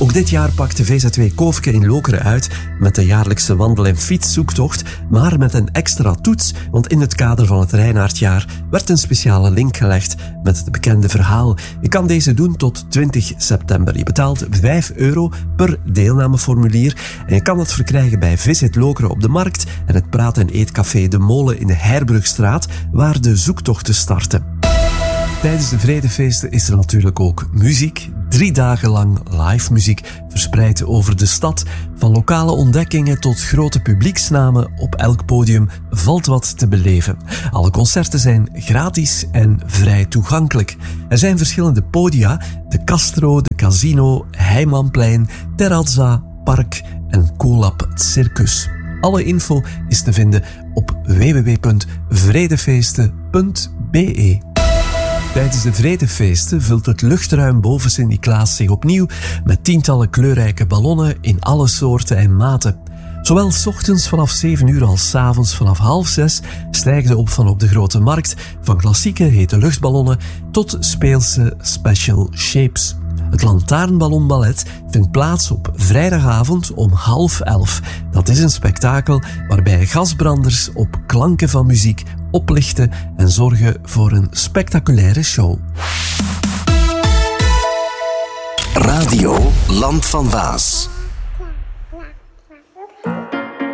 Ook dit jaar pakt de VZW Koofke in Lokeren uit met de jaarlijkse wandel- en fietszoektocht, maar met een extra toets, want in het kader van het Reinaardjaar werd een speciale link gelegd met het bekende verhaal. Je kan deze doen tot 20 september. Je betaalt €5 per deelnameformulier en je kan het verkrijgen bij Visit Lokeren op de Markt en het praat- en eetcafé De Molen in de Herbrugstraat, waar de zoektochten starten. Tijdens de Vredefeesten is er natuurlijk ook muziek. 3 dagen lang live muziek verspreid over de stad. Van lokale ontdekkingen tot grote publieksnamen, op elk podium valt wat te beleven. Alle concerten zijn gratis en vrij toegankelijk. Er zijn verschillende podia: de Castro, de Casino, Heijmanplein, Terrazza, Park en Colab Circus. Alle info is te vinden op www.vredefeesten.be. Tijdens de Vredefeesten vult het luchtruim boven Sint-Niklaas zich opnieuw met tientallen kleurrijke ballonnen in alle soorten en maten. Zowel 's ochtends vanaf 7 uur als 's avonds vanaf 5:30 stijgen ze op van op de Grote Markt, van klassieke hete luchtballonnen tot speelse special shapes. Het Lantaarnballonballet vindt plaats op vrijdagavond om 10:30. Dat is een spektakel waarbij gasbranders op klanken van muziek oplichten en zorgen voor een spectaculaire show. Radio Land van Waas.